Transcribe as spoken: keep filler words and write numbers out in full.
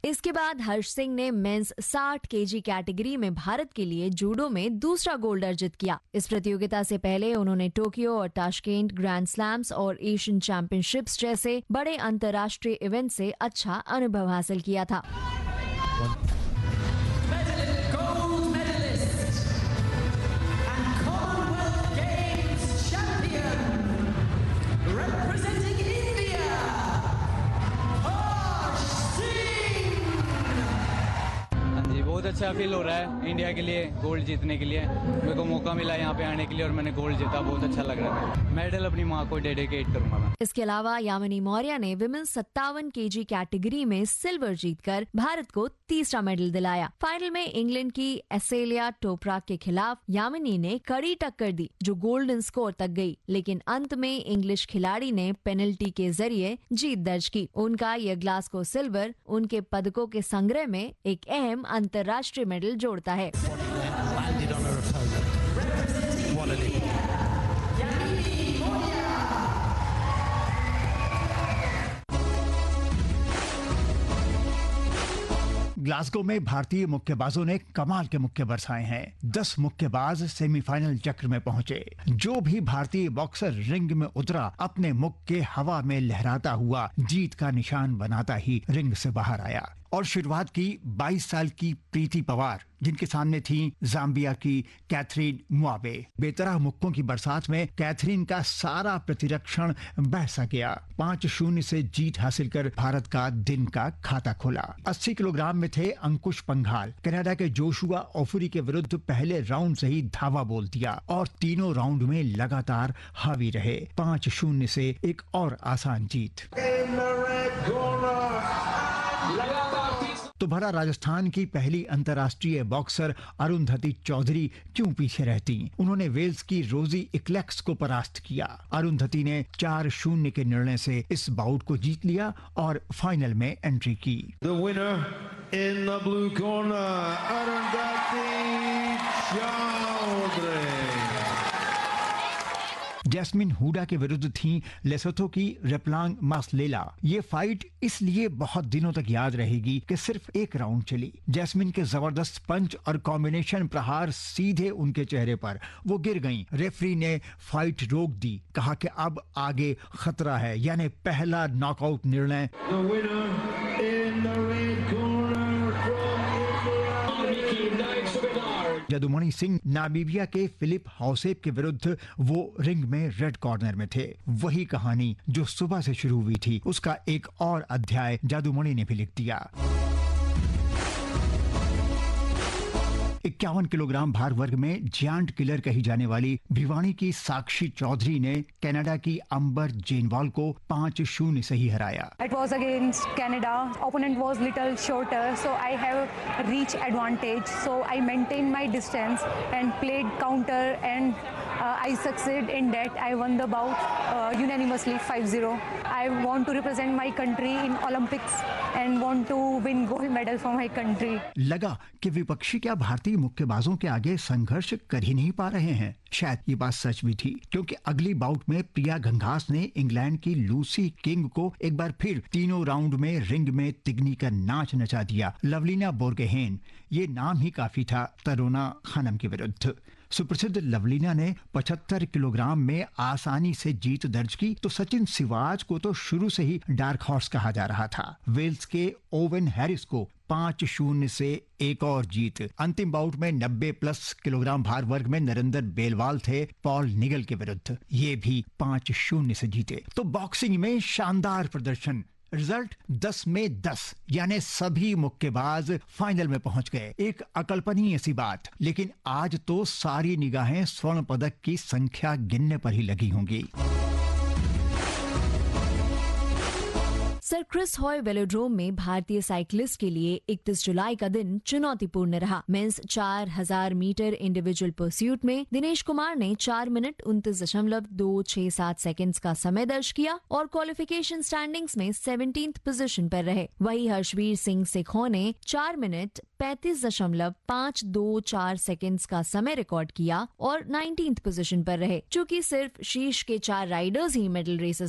इसके बाद हर्ष सिंह ने मेंस साठ केजी कैटेगरी में भारत के लिए जूडो में दूसरा गोल्ड अर्जित किया। इस प्रतियोगिता से पहले उन्होंने टोक्यो और ताशकेंट ग्रैंड स्लैम्स और एशियन चैंपियनशिप्स जैसे बड़े अंतर्राष्ट्रीय इवेंट से अच्छा अनुभव हासिल किया था। बहुत अच्छा फील हो रहा है इंडिया के लिए गोल्ड जीतने के लिए। मेरे को मौका मिला यहाँ पे आने के लिए और मैंने गोल्ड जीता, बहुत अच्छा लग रहा है। मेडल अपनी माँ को डेडिकेट करूंगा मैं। इसके अलावा यामिनी मौर्य ने विमेंस सत्तावन केजी कैटेगरी में सिल्वर जीतकर भारत को तीसरा मेडल दिलाया। फाइनल में इंग्लैंड की एसेलिया टोपराक के खिलाफ यामिनी ने कड़ी टक्कर दी जो गोल्डन स्कोर तक गई, लेकिन अंत में इंग्लिश खिलाड़ी ने पेनल्टी के जरिए जीत दर्ज की। उनका यह ग्लासगो सिल्वर उनके पदकों के संग्रह में एक अहम अंतर्राष्ट्रीय मेडल जोड़ता है। ग्लासगो में भारतीय मुक्केबाजों ने कमाल के मुक्के बरसाए हैं। दस मुक्केबाज सेमीफाइनल चक्र में पहुंचे। जो भी भारतीय बॉक्सर रिंग में उतरा अपने मुक्के हवा में लहराता हुआ जीत का निशान बनाता ही रिंग से बाहर आया। और शुरुआत की बाईस साल की प्रीति पवार, जिनके सामने थी जाम्बिया की कैथरीन मुआबे। बेतरह मुक्कों की बरसात में कैथरीन का सारा प्रतिरक्षण बह सा गया। पांच शून्य से जीत हासिल कर भारत का दिन का खाता खोला। अस्सी किलोग्राम में थे अंकुश पंघाल। कनाडा के जोशुआ ओफरी के विरुद्ध पहले राउंड से ही धावा बोल दिया और तीनों राउंड में लगातार हावी रहे। पांच शून्य से एक और आसान जीत। तो भला राजस्थान की पहली अंतर्राष्ट्रीय बॉक्सर अरुंधति चौधरी क्यों पीछे रहती? उन्होंने वेल्स की रोजी इक्लेक्स को परास्त किया। अरुंधति ने चार शून्य के निर्णय से इस बाउट को जीत लिया और फाइनल में एंट्री की। The winner in the blue corner, Arundhati Chaudhary. Jasmine Hooda के विरुद्ध थी लेसोथो की रेपलांग मासलेला। ये फाइट इसलिए बहुत दिनों तक याद रहेगी कि सिर्फ एक राउंड चली। जैस्मिन के जबरदस्त पंच और कॉम्बिनेशन प्रहार सीधे उनके चेहरे पर, वो गिर गईं। रेफरी ने फाइट रोक दी, कहा कि अब आगे खतरा है, यानी पहला नॉकआउट निर्णय। जादुमणि सिंह नामीबिया के फिलिप हौसेप के विरुद्ध वो रिंग में रेड कॉर्नर में थे। वही कहानी जो सुबह से शुरू हुई थी, उसका एक और अध्याय जादुमणि ने भी लिख दिया। इक्यावन किलोग्राम भार वर्ग में जियांट किलर कही जाने वाली भिवानी की साक्षी चौधरी ने कनाडा की अंबर जेनवाल को पांच शून्य से ही हराया। It was against Canada. Opponent was little shorter, so I have reach advantage. So I maintained my distance and played counter, and uh, I succeed in that. I won the bout uh, unanimously five zero. I want to represent my country in Olympics and want to win gold medal for my country. लगा कि विपक्षी क्या भारतीय मुक्केबाजों के आगे संघर्ष कर ही नहीं पा रहे हैं। शायद ये बात सच भी थी, क्योंकि अगली बाउट में प्रिया घंघास ने इंग्लैंड की लूसी किंग को एक बार फिर तीनों राउंड में रिंग में तिगनी का नाच नचा दिया। लवलीना बोर्गहेन, ये नाम ही काफी था तरोना खानम के विरुद्ध। सुप्रसिद्ध लवलीना ने पचहत्तर किलोग्राम में आसानी से जीत दर्ज की, तो सचिन सिवाच को तो शुरू से ही डार्क हॉर्स कहा जा रहा था। वेल्स के ओवेन हैरिस को पांच शून्य से एक और जीत। अंतिम बाउट में नब्बे प्लस किलोग्राम भार वर्ग में नरेंद्र बेलवाल थे पॉल निगल के विरुद्ध। ये भी पांच शून्य से जीते। तो बॉक्सिंग में शानदार प्रदर्शन। रिजल्ट दस में दस, यानी सभी मुक्केबाज फाइनल में पहुंच गए। एक अकल्पनीय सी बात, लेकिन आज तो सारी निगाहें स्वर्ण पदक की संख्या गिनने पर ही लगी होंगी। सर क्रिस हॉय वेलोड्रोम में भारतीय साइकिलिस्ट के लिए इकतीस जुलाई का दिन चुनौतीपूर्ण रहा। मेंस चार हजार मीटर इंडिविजुअल परस्यूट में दिनेश कुमार ने चार मिनट उनतीस दशमलव दो छह सात सेकंड्स का समय दर्ज किया और क्वालिफिकेशन स्टैंडिंग्स में सेवनटीन्थ पोजीशन पर रहे। वही हर्षवीर सिंह सिखो ने चार मिनट पैंतीस दशमलव पाँच दो चार सेकंड्स का समय रिकॉर्ड किया और नाइनटीन्थ पोजीशन पर रहे। चूंकि सिर्फ शीर्ष के चार राइडर्स ही मेडल रेसेस